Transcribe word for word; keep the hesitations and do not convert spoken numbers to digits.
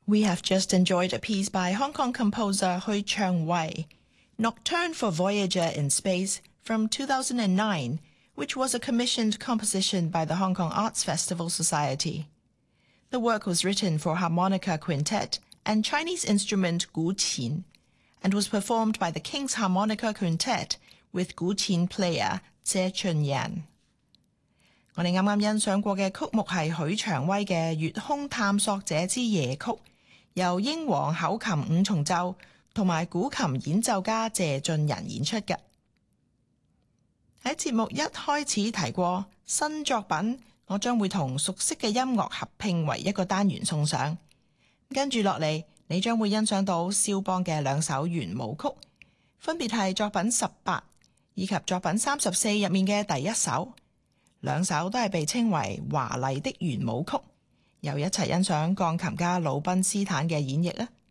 We have just enjoyed a piece by Hong Kong composer Hui Chang-wei, Nocturne for Voyager in Space from two thousand nine, which was a commissioned composition by the Hong Kong Arts Festival Society. The work was written for harmonica quintet and Chinese instrument guqin, and was performed by the King's Harmonica Quintet with guqin player Jie Chunyan. 我哋啱啱欣賞過嘅曲目係許長威嘅《月空探索者之夜曲》，由英皇口琴五重奏同埋古琴演奏家謝俊仁演出嘅。喺節目一開始提過新作品，我將會同熟悉嘅音樂合拼為一個單元送上。跟住落嚟，你將會欣賞到肖邦嘅兩首圓舞曲，分別係作品十八以及作品三十四入面嘅第一首，兩首都係被稱為華麗的圓舞曲。又一齊欣賞鋼琴家魯賓斯坦嘅演繹啦。